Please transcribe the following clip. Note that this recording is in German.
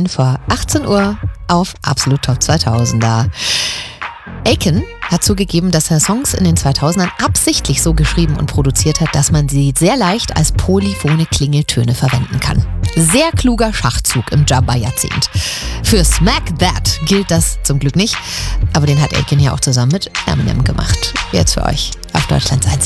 Minuten vor 18 Uhr auf Absolut Top 2000er. Aiken hat zugegeben, dass er Songs in den 2000ern absichtlich so geschrieben und produziert hat, dass man sie sehr leicht als polyphone Klingeltöne verwenden kann. Sehr kluger Schachzug im Jabba-Jahrzehnt. Für Smack That gilt das zum Glück nicht, aber den hat Aiken ja auch zusammen mit Eminem gemacht. Jetzt für euch auf Deutschlands einziger